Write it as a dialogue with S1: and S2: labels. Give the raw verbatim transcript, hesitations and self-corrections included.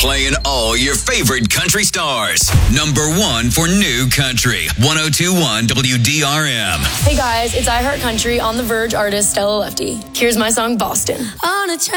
S1: Playing all your favorite country stars. Number one for new country. one oh two point one W D R M.
S2: Hey guys, it's iHeart Country on the Verge artist Stella Lefty. Here's my song Boston.
S3: On a